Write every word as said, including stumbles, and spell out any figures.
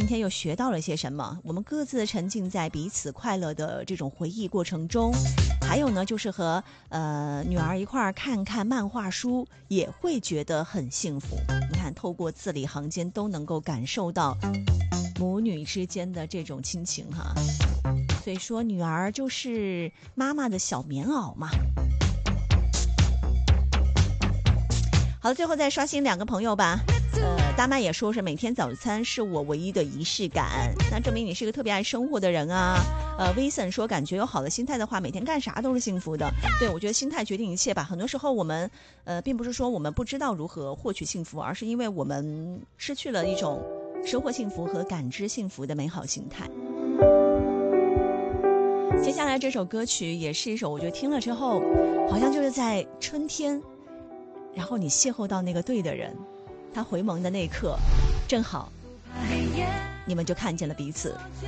天又学到了些什么？我们各自沉浸在彼此快乐的这种回忆过程中，还有呢，就是和呃女儿一块儿看看漫画书，也会觉得很幸福。你看，透过字里行间都能够感受到母女之间的这种亲情哈。所以说，女儿就是妈妈的小棉袄嘛。好了，最后再刷新两个朋友吧。呃，大麦也说是每天早餐是我唯一的仪式感，那证明你是个特别爱生活的人啊。呃，威森说感觉有好的心态的话，每天干啥都是幸福的。对，我觉得心态决定一切吧。很多时候我们呃，并不是说我们不知道如何获取幸福，而是因为我们失去了一种收获幸福和感知幸福的美好心态。接下来这首歌曲也是一首我觉得听了之后好像就是在春天，然后你邂逅到那个对的人，他回眸的那一刻正好你们就看见了彼此。